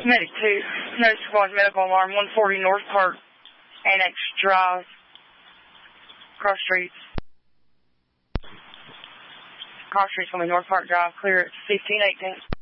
Medic 2, no squad medical alarm, 140 North Park, Annex Drive, cross streets. Cross streets on the North Park Drive, clear at 1518.